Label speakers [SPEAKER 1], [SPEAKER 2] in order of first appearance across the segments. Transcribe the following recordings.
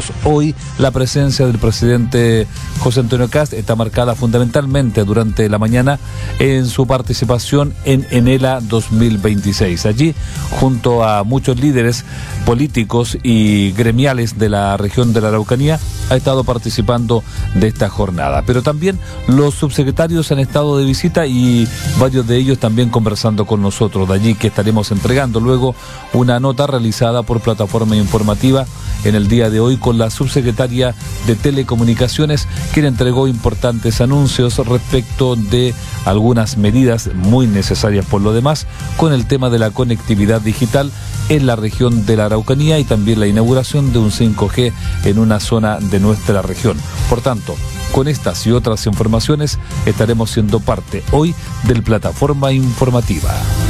[SPEAKER 1] candidatos. Hoy la presencia del presidente José Antonio Kast está marcada fundamentalmente durante la mañana en su participación en Enela 2026. Allí, junto a muchos líderes políticos y gremiales de la región de la Araucanía, ha estado participando de esta jornada. Pero también los subsecretarios han estado de visita y varios de ellos también conversando con nosotros. De allí que estaremos entregando luego una nota realizada por Plataforma Informativa en el día de hoy con la subsecretaria de Telecomunicaciones, quien entregó importantes anuncios respecto de algunas medidas muy necesarias por lo demás con el tema de la conectividad digital en la región de la Araucanía y también la inauguración de un 5G en una zona de nuestra región. Por tanto, con estas y otras informaciones estaremos siendo parte hoy del Plataforma Informativa.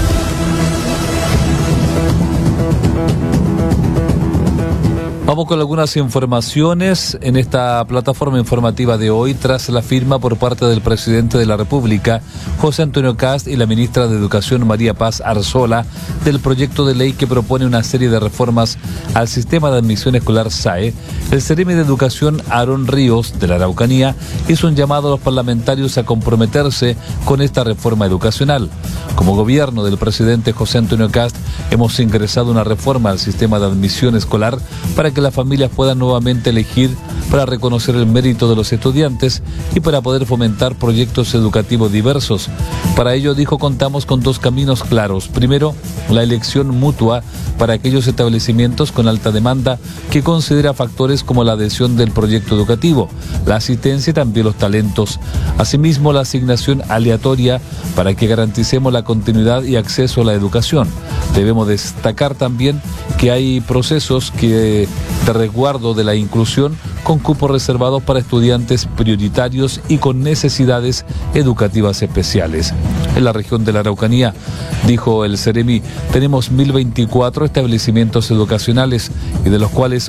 [SPEAKER 1] Vamos con algunas informaciones en esta plataforma informativa de hoy, tras la firma por parte del presidente de la República, José Antonio Kast, y la ministra de Educación, María Paz Arzola, del proyecto de ley que propone una serie de reformas al sistema de admisión escolar SAE. El Seremi de Educación, Aarón Ríos, de la Araucanía, hizo un llamado a los parlamentarios a comprometerse con esta reforma educacional. Como gobierno del presidente José Antonio Kast, hemos ingresado una reforma al sistema de admisión escolar para que las familias puedan nuevamente elegir, para reconocer el mérito de los estudiantes y para poder fomentar proyectos educativos diversos. Para ello, dijo, contamos con dos caminos claros. Primero, la elección mutua para aquellos establecimientos con alta demanda que considera factores como la adhesión del proyecto educativo, la asistencia y también los talentos. Asimismo, la asignación aleatoria para que garanticemos la continuidad y acceso a la educación. Debemos destacar también que hay procesos de resguardo de la inclusión con cupos reservados para estudiantes prioritarios y con necesidades educativas especiales. En la región de la Araucanía, dijo el Seremi, tenemos 1.024 establecimientos educacionales y de los cuales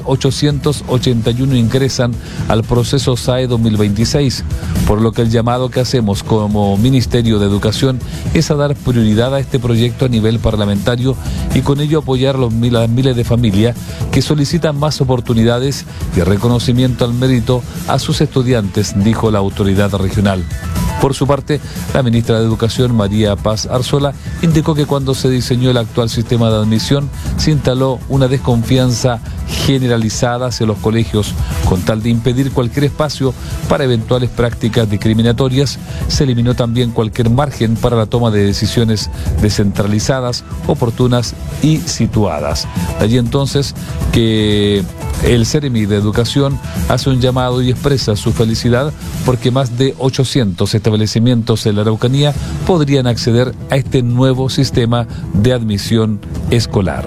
[SPEAKER 1] 881 ingresan al proceso SAE 2026, por lo que el llamado que hacemos como Ministerio de Educación es a dar prioridad a este proyecto a nivel parlamentario y con ello apoyar a las miles de familias que solicitan más oportunidades y reconocimiento al mérito a sus estudiantes, dijo la autoridad regional. Por su parte, la ministra de Educación, María Paz Arzola, indicó que cuando se diseñó el actual sistema de admisión, se instaló una desconfianza generalizada hacia los colegios, con tal de impedir cualquier espacio para eventuales prácticas discriminatorias. Se eliminó también cualquier margen para la toma de decisiones descentralizadas, oportunas y situadas. De allí entonces que el Seremi de Educación hace un llamado y expresa su felicidad porque más de 800 establecimientos en la Araucanía podrían acceder a este nuevo sistema de admisión escolar.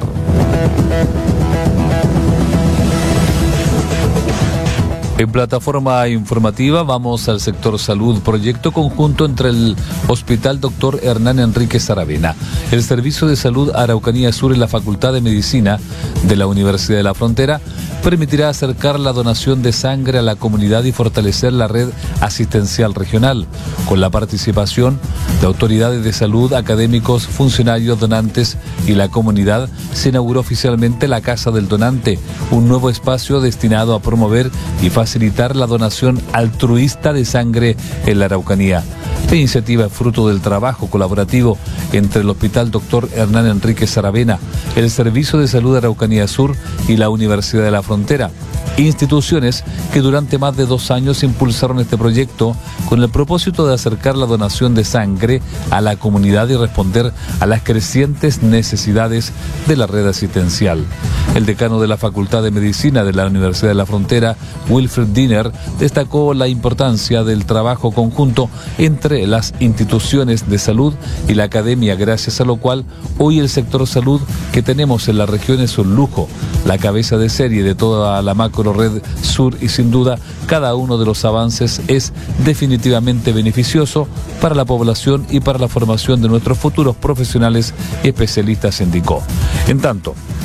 [SPEAKER 1] En plataforma informativa vamos al sector salud, proyecto conjunto entre el Hospital Dr. Hernán Enríquez Aravena, el Servicio de Salud Araucanía Sur y la Facultad de Medicina de la Universidad de la Frontera, permitirá acercar la donación de sangre a la comunidad y fortalecer la red asistencial regional, con la participación de autoridades de salud, académicos, funcionarios, donantes y la comunidad. Se inauguró oficialmente la Casa del Donante, un nuevo espacio destinado a promover y facilitar la donación altruista de sangre en la Araucanía. La iniciativa es fruto del trabajo colaborativo entre el Hospital Dr. Hernán Enríquez Aravena, el Servicio de Salud Araucanía Sur y la Universidad de la Frontera, instituciones que durante más de 2 años impulsaron este proyecto con el propósito de acercar la donación de sangre a la comunidad y responder a las crecientes necesidades de la red asistencial. El decano de la Facultad de Medicina de la Universidad de la Frontera, Wilfred Diner, destacó la importancia del trabajo conjunto entre las instituciones de salud y la academia, gracias a lo cual hoy el sector salud que tenemos en la región es un lujo, la cabeza de serie de toda la macro red sur, y sin duda cada uno de los avances es definitivamente beneficioso para la población y para la formación de nuestros futuros profesionales y especialistas, indicó. En tanto,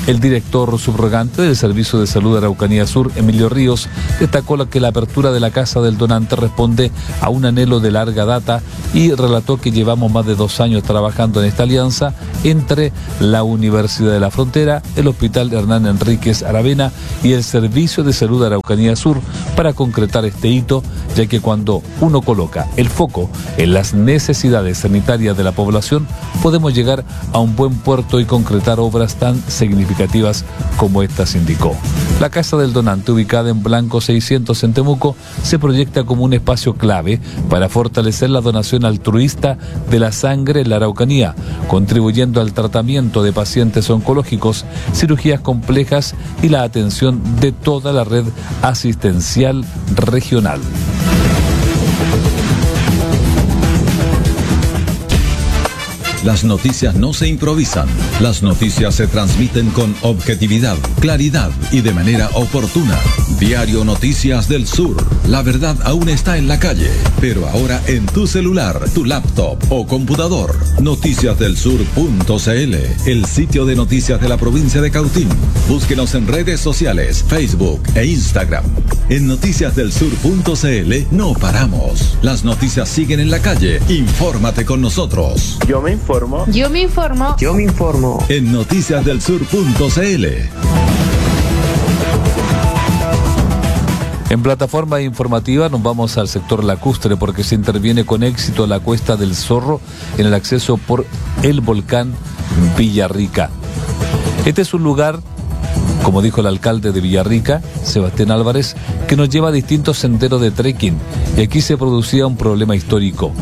[SPEAKER 1] El director subrogante del Servicio de Salud de Araucanía Sur, Emilio Ríos, destacó que la apertura de la Casa del Donante responde a un anhelo de larga data y relató que llevamos más de 2 años trabajando en esta alianza entre la Universidad de la Frontera, el Hospital Hernán Enríquez Aravena y el Servicio de Salud de Araucanía Sur para concretar este hito, ya que cuando uno coloca el foco en las necesidades sanitarias de la población, podemos llegar a un buen puerto y concretar obras tan significativas como estas, indicó. La Casa del Donante, ubicada en Blanco 600 en Temuco, se proyecta como un espacio clave para fortalecer la donación altruista de la sangre en la Araucanía, contribuyendo al tratamiento de pacientes oncológicos, cirugías complejas y la atención de toda la red asistencial regional.
[SPEAKER 2] Las noticias no se improvisan, las noticias se transmiten con objetividad, claridad y de manera oportuna. Diario Noticias del Sur, la verdad aún está en la calle, pero ahora en tu celular, tu laptop o computador. Noticiasdelsur.cl, el sitio de noticias de la provincia de Cautín. Búsquenos en redes sociales, Facebook e Instagram. En noticiasdelsur.cl no paramos. Las noticias siguen en la calle. Infórmate con nosotros.
[SPEAKER 3] Yo me informo.
[SPEAKER 4] Yo me informo.
[SPEAKER 3] Yo me informo.
[SPEAKER 2] En noticiasdelsur.cl.
[SPEAKER 1] En plataforma informativa nos vamos al sector lacustre porque se interviene con éxito la Cuesta del Zorro en el acceso por el volcán Villarrica. Este es un lugar, como dijo el alcalde de Villarrica, Sebastián Álvarez, que nos lleva a distintos senderos de trekking y aquí se producía un problema histórico.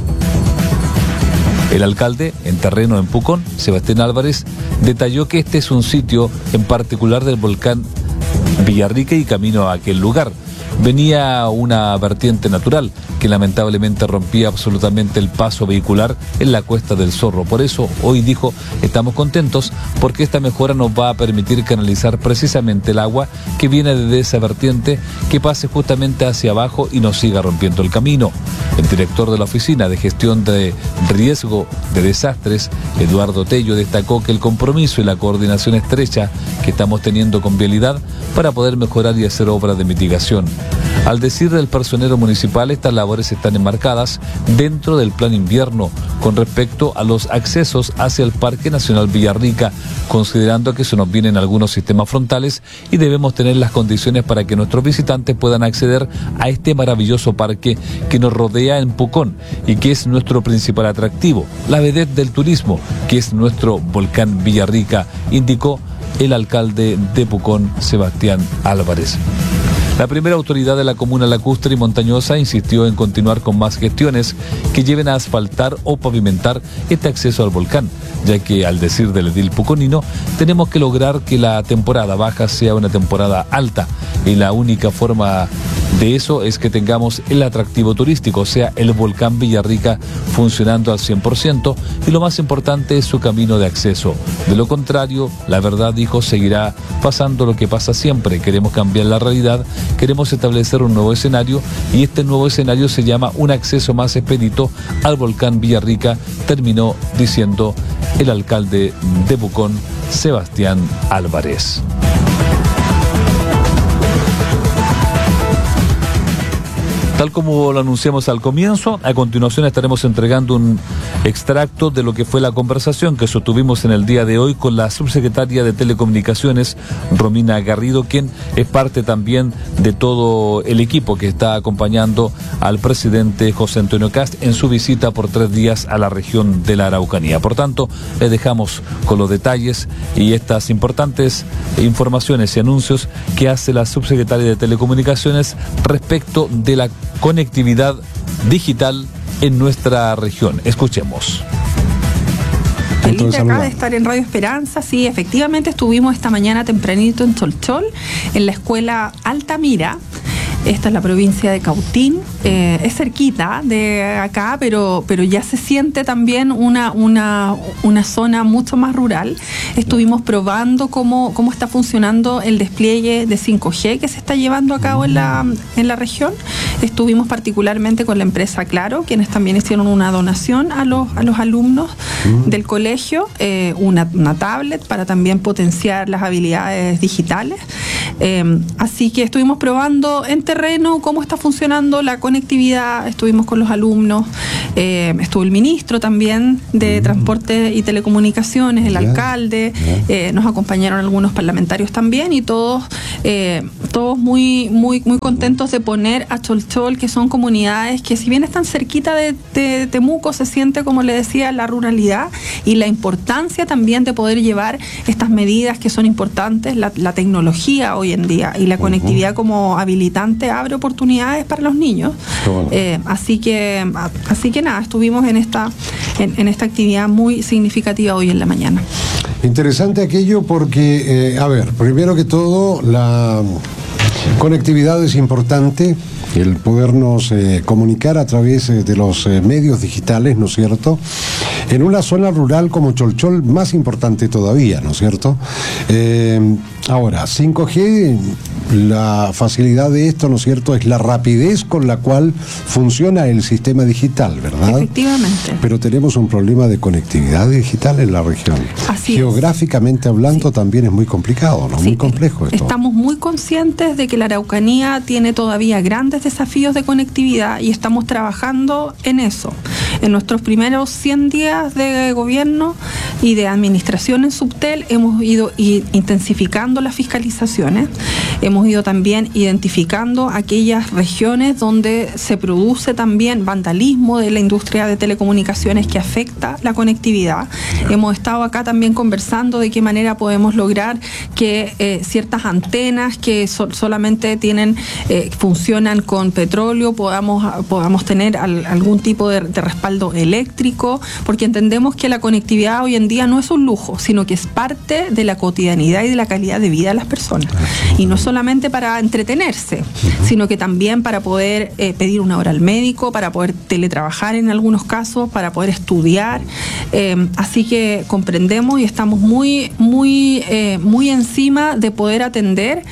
[SPEAKER 1] El alcalde, en terreno en Pucón, Sebastián Álvarez, detalló que este es un sitio en particular del volcán Villarrica y camino a aquel lugar venía una vertiente natural que lamentablemente rompía absolutamente el paso vehicular en la Cuesta del Zorro. Por eso hoy dijo, estamos contentos porque esta mejora nos va a permitir canalizar precisamente el agua que viene desde esa vertiente que pase justamente hacia abajo y nos siga rompiendo el camino. El director de la Oficina de Gestión de Riesgo de Desastres, Eduardo Tello, destacó que el compromiso y la coordinación estrecha que estamos teniendo con Vialidad para poder mejorar y hacer obras de mitigación. Al decir del personero municipal, estas labores están enmarcadas dentro del plan invierno con respecto a los accesos hacia el Parque Nacional Villarrica, considerando que se nos vienen algunos sistemas frontales y debemos tener las condiciones para que nuestros visitantes puedan acceder a este maravilloso parque que nos rodea en Pucón y que es nuestro principal atractivo, la vedette del turismo, que es nuestro volcán Villarrica, indicó el alcalde de Pucón, Sebastián Álvarez. La primera autoridad de la comuna lacustre y montañosa insistió en continuar con más gestiones que lleven a asfaltar o pavimentar este acceso al volcán, ya que, al decir del edil puconino, tenemos que lograr que la temporada baja sea una temporada alta y la única forma de eso es que tengamos el atractivo turístico, o sea, el volcán Villarrica funcionando al 100% y lo más importante es su camino de acceso. De lo contrario, la verdad, dijo, seguirá pasando lo que pasa siempre. Queremos cambiar la realidad, queremos establecer un nuevo escenario y este nuevo escenario se llama un acceso más expedito al volcán Villarrica, terminó diciendo el alcalde de Pucón, Sebastián Álvarez. Tal como lo anunciamos al comienzo, a continuación estaremos entregando un extracto de lo que fue la conversación que sostuvimos en el día de hoy con la subsecretaria de Telecomunicaciones, Romina Garrido, quien es parte también de todo el equipo que está acompañando al presidente José Antonio Kast en su visita por 3 días a la región de la Araucanía. Por tanto, les dejamos con los detalles y estas importantes informaciones y anuncios que hace la subsecretaria de Telecomunicaciones respecto de la conectividad digital en nuestra región. Escuchemos.
[SPEAKER 5] Feliz de acá de estar en Radio Esperanza. Sí, efectivamente estuvimos esta mañana tempranito en Cholchol, en la escuela Altamira, Esta es la provincia de Cautín. Es cerquita de acá, pero ya se siente también una zona mucho más rural. Estuvimos probando cómo está funcionando el despliegue de 5G que se está llevando a cabo en la región. Estuvimos particularmente con la empresa Claro, quienes también hicieron una donación a los alumnos del colegio, una tablet para también potenciar las habilidades digitales. Así que estuvimos probando en terreno cómo está funcionando la conectividad, estuvimos con los alumnos, estuvo el ministro también de Transporte y Telecomunicaciones, el alcalde, nos acompañaron algunos parlamentarios también, y todos muy, muy, muy contentos de poner a Cholchol, que son comunidades que, si bien están cerquita de Temuco, se siente, como le decía, la ruralidad y la importancia también de poder llevar estas medidas que son importantes. La tecnología hoy en día y la conectividad como habilitante abre oportunidades para los niños. Así que nada, estuvimos en esta actividad muy significativa hoy en la mañana.
[SPEAKER 3] Interesante aquello porque, primero que todo, la conectividad es importante, el podernos comunicar a través de los medios digitales, ¿no es cierto? En una zona rural como Cholchol, más importante todavía, ¿no es cierto? Ahora, 5G, la facilidad de esto, ¿no es cierto?, es la rapidez con la cual funciona el sistema digital, ¿verdad?
[SPEAKER 5] Efectivamente.
[SPEAKER 3] Pero tenemos un problema de conectividad digital en la región.
[SPEAKER 5] Así
[SPEAKER 3] Geográficamente hablando, también es muy complicado, ¿no? Muy complejo esto.
[SPEAKER 5] Estamos muy conscientes de que la Araucanía tiene todavía grandes desafíos de conectividad y estamos trabajando en eso. En nuestros primeros 100 días de gobierno y de administración en Subtel hemos ido intensificando las fiscalizaciones, hemos ido también identificando aquellas regiones donde se produce también vandalismo de la industria de telecomunicaciones que afecta la conectividad. Hemos estado acá también conversando de qué manera podemos lograr que ciertas antenas que solamente funcionan con petróleo podamos tener algún tipo de respaldo eléctrico, porque entendemos que la conectividad hoy en día no es un lujo, sino que es parte de la cotidianidad y de la calidad de vida de las personas. Y no solamente para entretenerse, sino que también para poder pedir una hora al médico, para poder teletrabajar en algunos casos, para poder estudiar. Así que comprendemos y estamos muy, muy, muy encima de poder atender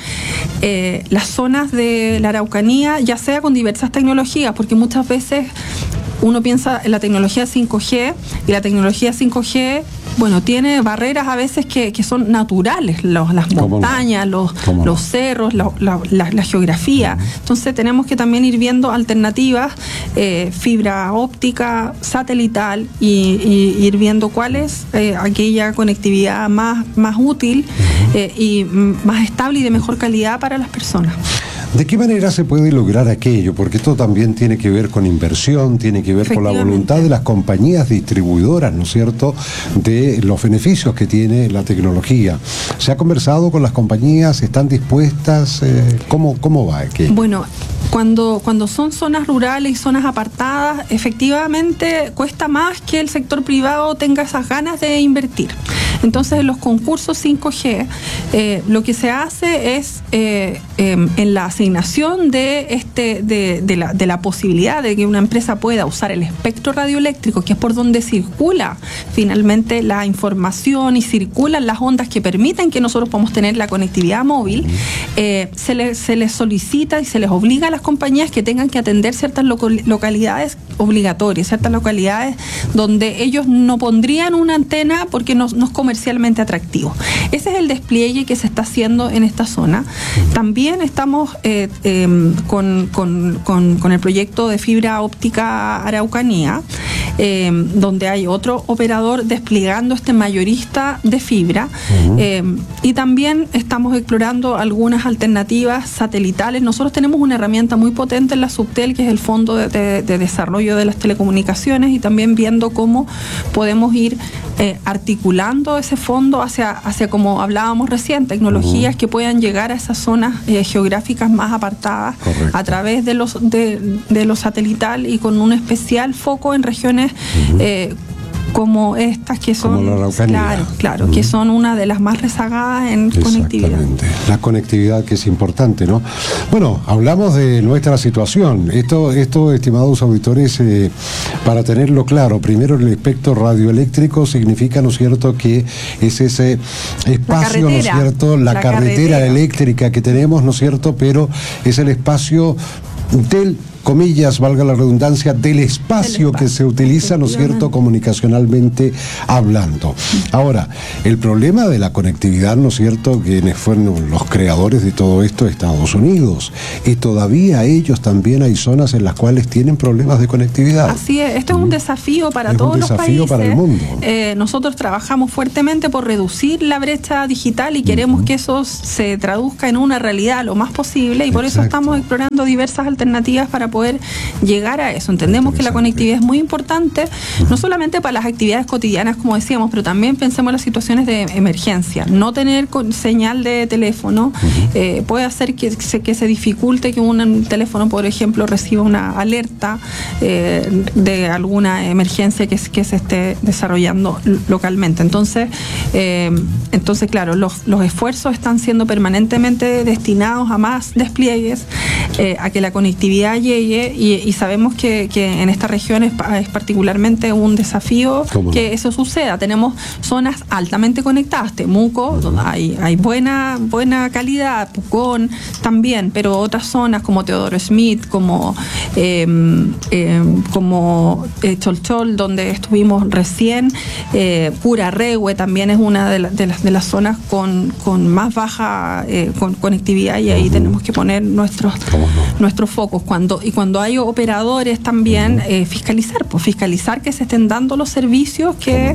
[SPEAKER 5] las zonas de la Araucanía, ya sea con diversas tecnologías, porque muchas veces uno piensa en la tecnología 5G y la tecnología 5G, tiene barreras a veces que son naturales, las montañas, los cerros, la geografía. Entonces tenemos que también ir viendo alternativas, fibra óptica, satelital, y ir viendo cuál es aquella conectividad más útil y más estable y de mejor calidad para las personas.
[SPEAKER 3] ¿De qué manera se puede lograr aquello? Porque esto también tiene que ver con inversión, tiene que ver con la voluntad de las compañías distribuidoras, ¿no es cierto?, de los beneficios que tiene la tecnología. ¿Se ha conversado con las compañías? ¿Están dispuestas? ¿Cómo va aquello?
[SPEAKER 5] Bueno, cuando son zonas rurales y zonas apartadas, efectivamente cuesta más que el sector privado tenga esas ganas de invertir. Entonces, en los concursos 5G, lo que se hace es en la asignación de la posibilidad de que una empresa pueda usar el espectro radioeléctrico, que es por donde circula finalmente la información y circulan las ondas que permiten que nosotros podamos tener la conectividad móvil, se les solicita y se les obliga a las compañías que tengan que atender ciertas localidades obligatorias, ciertas localidades donde ellos no pondrían una antena porque no es comercialmente atractivo. Ese es el despliegue que se está haciendo en esta zona. También estamos con el proyecto de fibra óptica Araucanía, donde hay otro operador desplegando este mayorista de fibra, y también estamos explorando algunas alternativas satelitales. Nosotros tenemos una herramienta muy potente en la Subtel, que es el Fondo de Desarrollo de las Telecomunicaciones, y también viendo cómo podemos ir articulando ese fondo hacia, como hablábamos recién, tecnologías que puedan llegar a esas zonas geográficas más apartadas. Correcto. A través de lo satelital y con un especial foco en regiones como estas que son,
[SPEAKER 3] como la Araucanía.
[SPEAKER 5] Claro, que son una de las más rezagadas en conectividad.
[SPEAKER 3] Exactamente, la conectividad que es importante, ¿no? Bueno, hablamos de nuestra situación. Esto, estimados auditores, para tenerlo claro, primero el espectro radioeléctrico significa, ¿no es cierto?, que es ese espacio, ¿no es cierto?, la carretera eléctrica que tenemos, ¿no es cierto?, pero es el espacio del, comillas, valga la redundancia, del espacio que se utiliza, ¿no es cierto?, comunicacionalmente hablando. Ahora, el problema de la conectividad, ¿no es cierto?, quienes fueron los creadores de todo esto, Estados Unidos, y todavía ellos también hay zonas en las cuales tienen problemas de conectividad.
[SPEAKER 5] Así es, esto es un desafío para todos los países. Es un desafío
[SPEAKER 3] para el mundo.
[SPEAKER 5] Nosotros trabajamos fuertemente por reducir la brecha digital y queremos que eso se traduzca en una realidad lo más posible, y por eso estamos explorando diversas alternativas para poder llegar a eso. Entendemos que la conectividad es muy importante, no solamente para las actividades cotidianas, como decíamos, pero también pensemos en las situaciones de emergencia. No tener señal de teléfono puede hacer que se dificulte que un teléfono, por ejemplo, reciba una alerta de alguna emergencia que se esté desarrollando localmente. Entonces, claro, los esfuerzos están siendo permanentemente destinados a más despliegues, a que la conectividad llegue, y sabemos que en esta región es particularmente un desafío que eso suceda. Tenemos zonas altamente conectadas, Temuco, donde hay buena calidad, Pucón también, pero otras zonas como Teodoro Smith, como Cholchol, donde estuvimos recién, Purarehue también es una de las zonas con más baja conectividad, y ahí tenemos que poner nuestros focos. Cuando hay operadores también, fiscalizar que se estén dando los servicios que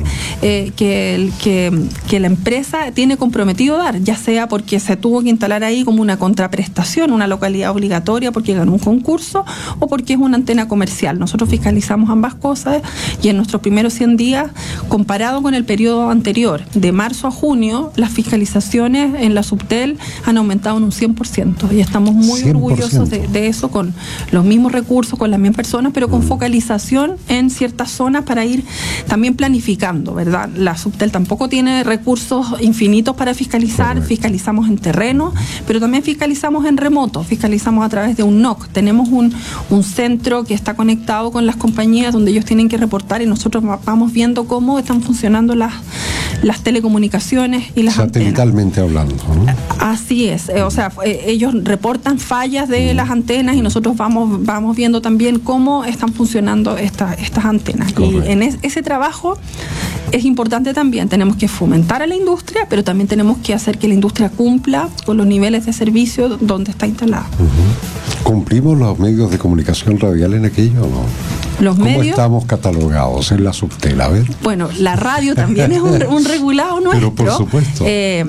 [SPEAKER 5] la empresa tiene comprometido dar, ya sea porque se tuvo que instalar ahí como una contraprestación, una localidad obligatoria porque ganó un concurso, o porque es una antena comercial. Nosotros fiscalizamos ambas cosas, y en nuestros primeros 100 días, comparado con el periodo anterior, de marzo a junio, las fiscalizaciones en la Subtel han aumentado en un 100%, y estamos muy
[SPEAKER 3] 100%.
[SPEAKER 5] orgullosos de eso, con los mismos recursos, con las mismas personas, pero con focalización en ciertas zonas para ir también planificando, ¿verdad? La Subtel tampoco tiene recursos infinitos para fiscalizar. Fiscalizamos en terreno, pero también fiscalizamos en remoto, fiscalizamos a través de un NOC. Tenemos un centro que está conectado con las compañías donde ellos tienen que reportar, y nosotros vamos viendo cómo están funcionando las telecomunicaciones y las
[SPEAKER 3] satelitalmente
[SPEAKER 5] antenas.
[SPEAKER 3] Hablando, ¿no?
[SPEAKER 5] Así es, ellos reportan fallas de las antenas, y nosotros vamos viendo también cómo están funcionando estas antenas. Correcto. Y en ese trabajo es importante también, tenemos que fomentar a la industria, pero también tenemos que hacer que la industria cumpla con los niveles de servicio donde está instalada.
[SPEAKER 3] ¿Cumplimos los medios de comunicación radial en aquello o no? ¿Cómo estamos catalogados en la Subtel? A ver.
[SPEAKER 5] Bueno, la radio también es un regulado nuestro.
[SPEAKER 3] Pero por supuesto.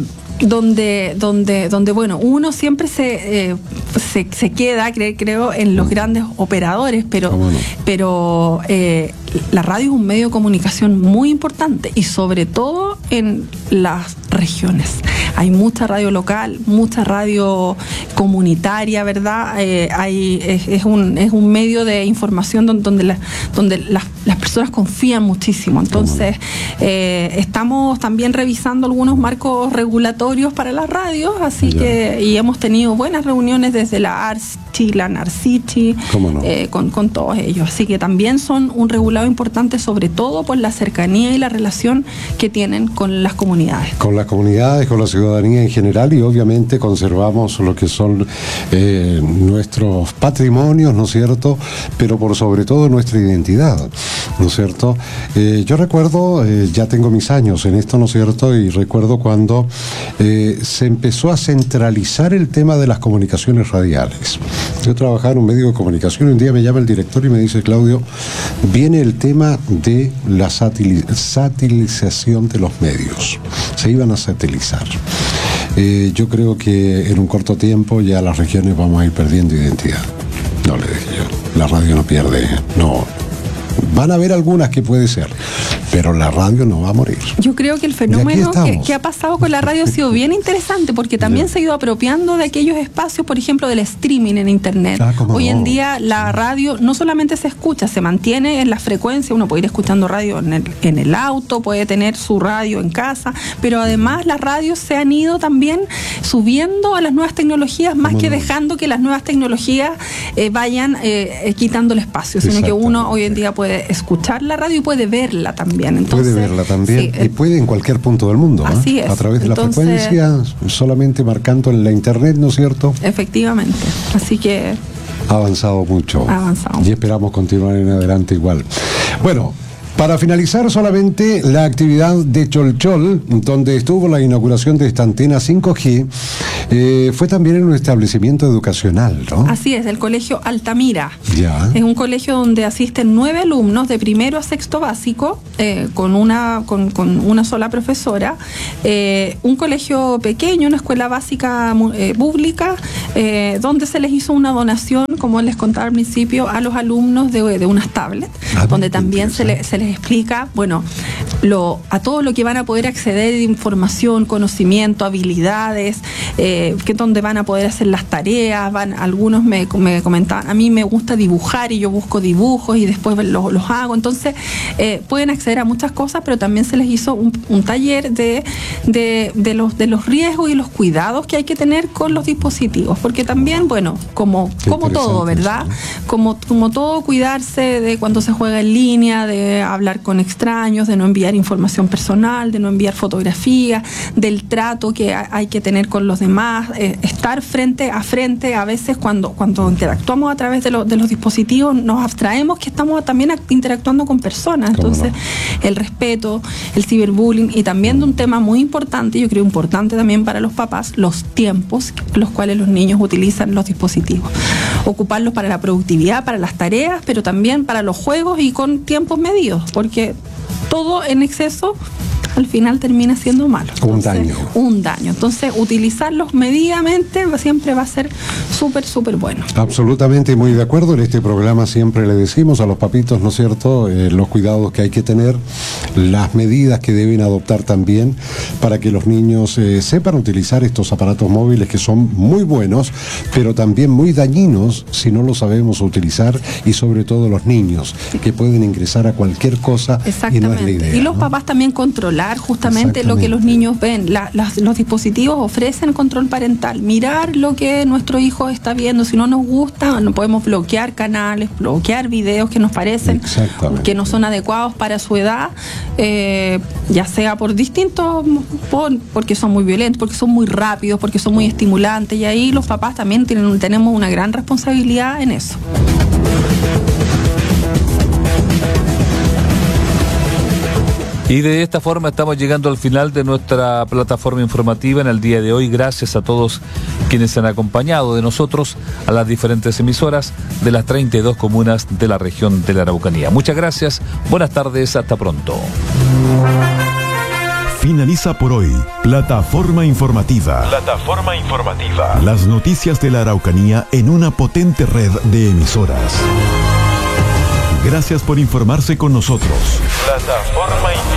[SPEAKER 5] Donde bueno, uno siempre se queda, creo, en los grandes operadores, pero la radio es un medio de comunicación muy importante, y sobre todo en las regiones. Hay mucha radio local, mucha radio comunitaria, ¿verdad? Es un medio de información donde las personas confían muchísimo. Entonces, estamos también revisando algunos marcos regulatorios para las radios, y hemos tenido buenas reuniones desde la ARSCHI, la NARCICHI, con todos ellos. Así que también son un regulado importante, sobre todo por la cercanía y la relación que tienen con las comunidades.
[SPEAKER 3] Con las comunidades, con la ciudadanía en general, y obviamente conservamos lo que son nuestros patrimonios, ¿no es cierto? Pero por sobre todo nuestra identidad, ¿no es cierto? Yo recuerdo, ya tengo mis años en esto, ¿no es cierto? Y recuerdo cuando se empezó a centralizar el tema de las comunicaciones radiales. Yo trabajaba en un medio de comunicación y un día me llama el director y me dice: Claudio, viene el tema de la satelización de los medios. Se iban a satelizar. Yo creo que en un corto tiempo ya las regiones vamos a ir perdiendo identidad. No, le dije yo, la radio no pierde, no Van a haber algunas que puede ser, pero la radio no va a morir.
[SPEAKER 5] Yo creo que el fenómeno que ha pasado con la radio ha sido bien interesante, porque también se ha ido apropiando de aquellos espacios, por ejemplo, del streaming en internet. Hoy en día la radio no solamente se escucha, se mantiene en la frecuencia. Uno puede ir escuchando radio en el auto, puede tener su radio en casa, pero además las radios se han ido también subiendo a las nuevas tecnologías, más que dejando que las nuevas tecnologías vayan quitando el espacio, sino que uno hoy en día puede escuchar la radio y puede verla también. Entonces,
[SPEAKER 3] puede verla también, y puede en cualquier punto del mundo,
[SPEAKER 5] así es.
[SPEAKER 3] A través de la frecuencia, solamente marcando en la internet, ¿no es cierto?
[SPEAKER 5] Efectivamente, así que
[SPEAKER 3] ha avanzado mucho. Y esperamos continuar en adelante igual. Bueno, para finalizar, solamente la actividad de Cholchol, donde estuvo la inauguración de esta antena 5G, fue también en un establecimiento educacional, ¿no?
[SPEAKER 5] Así es, el colegio Altamira.
[SPEAKER 3] Ya.
[SPEAKER 5] Es un colegio donde asisten 9 alumnos de primero a sexto básico, con una sola profesora. Un colegio pequeño, una escuela básica pública, donde se les hizo una donación, como les contaba al principio, a los alumnos de unas tablets, donde también se les explica, bueno, a todo lo que van a poder acceder de información, conocimiento, habilidades, que donde van a poder hacer las tareas. Algunos me comentaban, a mí me gusta dibujar y yo busco dibujos y después los hago. Entonces pueden acceder a muchas cosas, pero también se les hizo un taller de los riesgos y los cuidados que hay que tener con los dispositivos, porque también, bueno, como todo, ¿verdad? Como todo, cuidarse de cuando se juega en línea, de hablar con extraños, de no enviar información personal, de no enviar fotografías, del trato que hay que tener con los demás, estar frente a frente. A veces cuando interactuamos a través de los dispositivos nos abstraemos que estamos también interactuando con personas. Entonces, el respeto, el ciberbullying, y también de un tema muy importante, yo creo importante también para los papás, los tiempos los cuales los niños utilizan los dispositivos. Ocuparlos para la productividad, para las tareas, pero también para los juegos y con tiempos medidos, porque todo en exceso al final termina siendo malo. Un daño. Entonces, utilizarlos medidamente siempre va a ser súper bueno.
[SPEAKER 3] Absolutamente, muy de acuerdo. En este programa siempre le decimos a los papitos, ¿no es cierto?, los cuidados que hay que tener, las medidas que deben adoptar también para que los niños sepan utilizar estos aparatos móviles, que son muy buenos, pero también muy dañinos si no los sabemos utilizar, y sobre todo los niños, que pueden ingresar a cualquier cosa y no es la idea.
[SPEAKER 5] Y los papás también controlar justamente lo que los niños ven. Los dispositivos ofrecen control parental, mirar lo que nuestro hijo está viendo. Si no nos gusta, no podemos bloquear canales, bloquear videos que nos parecen que no son adecuados para su edad, ya sea por porque son muy violentos, porque son muy rápidos, porque son muy estimulantes, y ahí los papás también tenemos una gran responsabilidad en eso.
[SPEAKER 1] Y de esta forma estamos llegando al final de nuestra plataforma informativa en el día de hoy. Gracias a todos quienes se han acompañado de nosotros a las diferentes emisoras de las 32 comunas de la región de la Araucanía. Muchas gracias, buenas tardes, hasta pronto.
[SPEAKER 2] Finaliza por hoy Plataforma Informativa. Las noticias de la Araucanía en una potente red de emisoras. Gracias por informarse con nosotros. Plataforma Informativa.